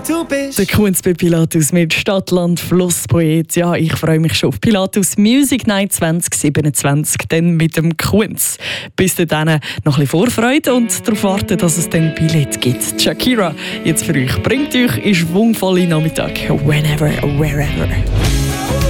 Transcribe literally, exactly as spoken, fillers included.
du bist. Der Kunz bei Pilatus mit Stadtland Flusspoet. Ja, ich freue mich schon auf Pilatus Music Night zwanzig siebenundzwanzig, dann mit dem Kunz. Bis dahin noch ein bisschen Vorfreude und darauf warten, dass es dann Billett gibt. Shakira, jetzt für euch, bringt euch in schwungvolle Nachmittag. Whenever, wherever.